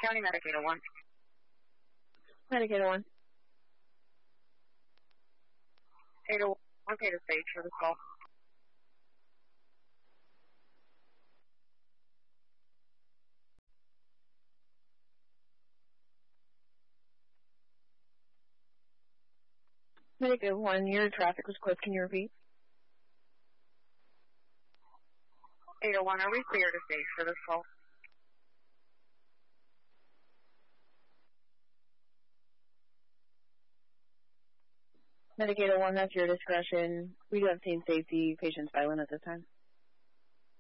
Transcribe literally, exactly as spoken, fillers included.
County, Medicaid one. Medicaid one. eight oh one, okay to stage for this call. Medicaid one, your traffic was close. Can you repeat? eight oh one, are we clear to stage for this call? Medicaid one, that's your discretion. We do have team safety, patients violent at this time.